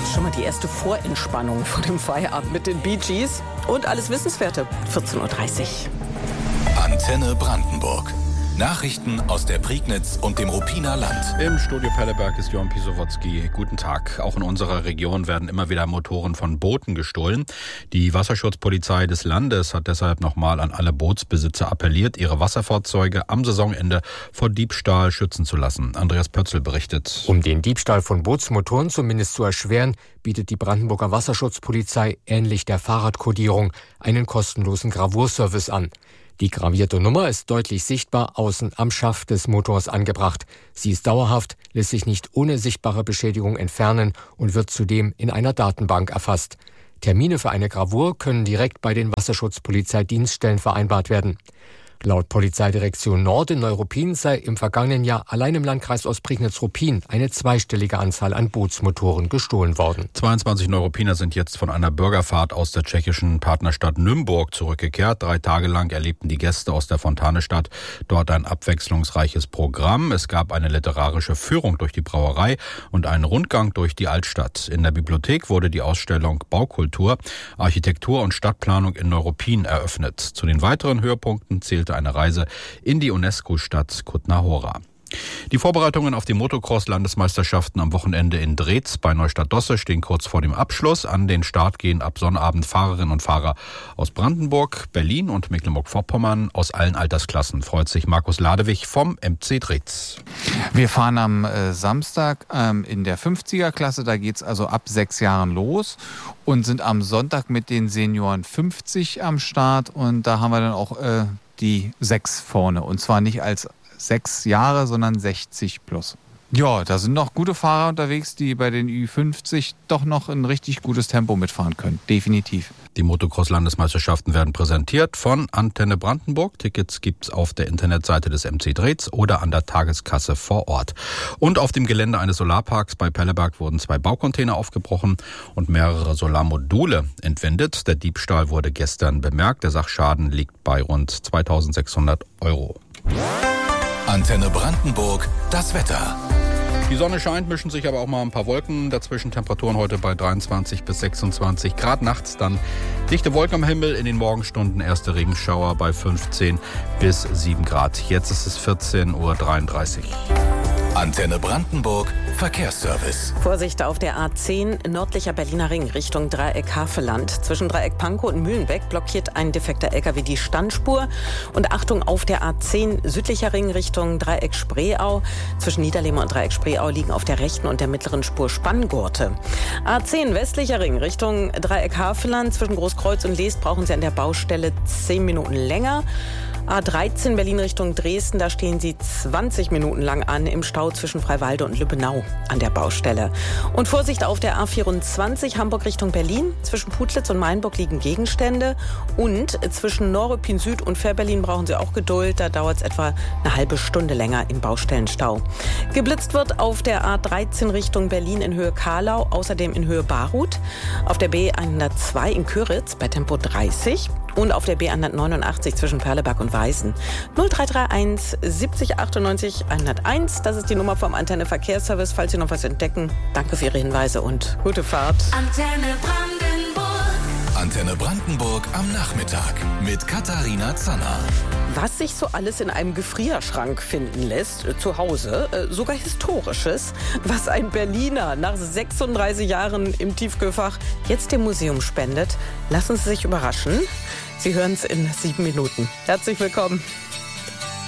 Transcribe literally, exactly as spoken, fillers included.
schon mal die erste Vorentspannung vor dem Feierabend mit den Bee Gees. Und alles Wissenswerte, vierzehn Uhr dreißig. Antenne Brandenburg. Nachrichten aus der Prignitz und dem Ruppiner Land. Im Studio Pelleberg ist Johann Pisowotzki. Guten Tag. Auch in unserer Region werden immer wieder Motoren von Booten gestohlen. Die Wasserschutzpolizei des Landes hat deshalb nochmal an alle Bootsbesitzer appelliert, ihre Wasserfahrzeuge am Saisonende vor Diebstahl schützen zu lassen. Andreas Pötzl berichtet. Um den Diebstahl von Bootsmotoren zumindest zu erschweren, bietet die Brandenburger Wasserschutzpolizei ähnlich der Fahrradkodierung einen kostenlosen Gravurservice an. Die gravierte Nummer ist deutlich sichtbar außen am Schaft des Motors angebracht. Sie ist dauerhaft, lässt sich nicht ohne sichtbare Beschädigung entfernen und wird zudem in einer Datenbank erfasst. Termine für eine Gravur können direkt bei den Wasserschutzpolizeidienststellen vereinbart werden. Laut Polizeidirektion Nord in Neuruppin sei im vergangenen Jahr allein im Landkreis Ostprignitz-Ruppin eine zweistellige Anzahl an Bootsmotoren gestohlen worden. zweiundzwanzig Neuruppiner sind jetzt von einer Bürgerfahrt aus der tschechischen Partnerstadt Nymburk zurückgekehrt. Drei Tage lang erlebten die Gäste aus der Fontanestadt dort ein abwechslungsreiches Programm. Es gab eine literarische Führung durch die Brauerei und einen Rundgang durch die Altstadt. In der Bibliothek wurde die Ausstellung Baukultur, Architektur und Stadtplanung in Neuruppin eröffnet. Zu den weiteren Höhepunkten zählte eine Reise in die UNESCO-Stadt Kutná Hora. Die Vorbereitungen auf die Motocross-Landesmeisterschaften am Wochenende in Drez bei Neustadt-Dosse stehen kurz vor dem Abschluss. An den Start gehen ab Sonnabend Fahrerinnen und Fahrer aus Brandenburg, Berlin und Mecklenburg-Vorpommern aus allen Altersklassen. Freut sich Markus Ladewig vom M C Drez. Wir fahren am äh, Samstag ähm, in der fünfziger-Klasse, da geht es also ab sechs Jahren los und sind am Sonntag mit den Senioren fünfzig am Start und da haben wir dann auch äh, die sechs vorne und zwar nicht als sechs Jahre, sondern sechzig plus. Ja, da sind noch gute Fahrer unterwegs, die bei den Ü fünfzig doch noch ein richtig gutes Tempo mitfahren können. Definitiv. Die Motocross-Landesmeisterschaften werden präsentiert von Antenne Brandenburg. Tickets gibt's auf der Internetseite des M C Drez oder an der Tageskasse vor Ort. Und auf dem Gelände eines Solarparks bei Pelleberg wurden zwei Baucontainer aufgebrochen und mehrere Solarmodule entwendet. Der Diebstahl wurde gestern bemerkt. Der Sachschaden liegt bei rund zweitausendsechshundert Euro. Antenne Brandenburg, das Wetter. Die Sonne scheint, mischen sich aber auch mal ein paar Wolken dazwischen. Temperaturen heute bei dreiundzwanzig bis sechsundzwanzig Grad. Nachts dann dichte Wolken am Himmel. In den Morgenstunden erste Regenschauer bei fünfzehn bis sieben Grad. Jetzt ist es vierzehn Uhr dreiunddreißig. Antenne Brandenburg, Verkehrsservice. Vorsicht auf der A zehn, nördlicher Berliner Ring, Richtung Dreieck Havelland. Zwischen Dreieck Pankow und Mühlenbeck blockiert ein defekter L K W die Standspur. Und Achtung auf der A zehn, südlicher Ring, Richtung Dreieck Spreeau. Zwischen Niederlehme und Dreieck Spreeau liegen auf der rechten und der mittleren Spur Spanngurte. A zehn, westlicher Ring, Richtung Dreieck Havelland. Zwischen Großkreuz und Leest brauchen Sie an der Baustelle zehn Minuten länger. A dreizehn Berlin Richtung Dresden, da stehen Sie zwanzig Minuten lang an im Stau zwischen Freiwalde und Lübbenau an der Baustelle. Und Vorsicht auf der A vierundzwanzig Hamburg Richtung Berlin. Zwischen Putlitz und Mainburg liegen Gegenstände. Und zwischen Neuruppin Süd und Fährberlin brauchen Sie auch Geduld. Da dauert es etwa eine halbe Stunde länger im Baustellenstau. Geblitzt wird auf der A dreizehn Richtung Berlin in Höhe Karlau, außerdem in Höhe Barut. Auf der B hundertzwei in Köritz bei Tempo dreißig. Und auf der B hundertneunundachtzig zwischen Perleberg und Weißen. null drei drei eins siebzig achtundneunzig hunderteins. Das ist die Nummer vom Antenne Verkehrsservice. Falls Sie noch was entdecken, danke für Ihre Hinweise und gute Fahrt. Antenne Brandenburg. Antenne Brandenburg am Nachmittag mit Katharina Zanner. Was sich so alles in einem Gefrierschrank finden lässt, äh, zu Hause, äh, sogar Historisches, was ein Berliner nach sechsunddreißig Jahren im Tiefkühlfach jetzt dem Museum spendet. Lassen Sie sich überraschen. Sie hören es in sieben Minuten. Herzlich willkommen.